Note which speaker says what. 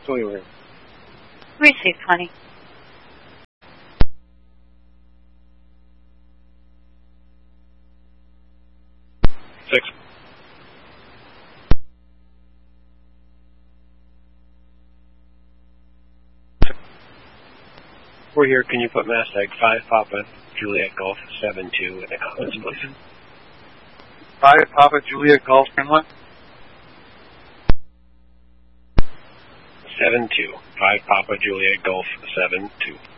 Speaker 1: Echoey room.
Speaker 2: Received, honey.
Speaker 1: Six. We're here. Can you put Mastag 5 Papa Juliet Golf 7-2 in the comments, please?
Speaker 3: 5 Papa Juliet Golf and what?
Speaker 1: 7-2. 5 Papa Juliet Golf 7-2.